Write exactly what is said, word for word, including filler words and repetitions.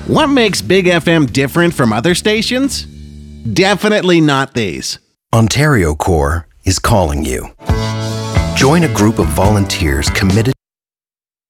What makes Big F M different from other stations? Definitely not these. Ontario Corps is calling you. Join a group of volunteers committed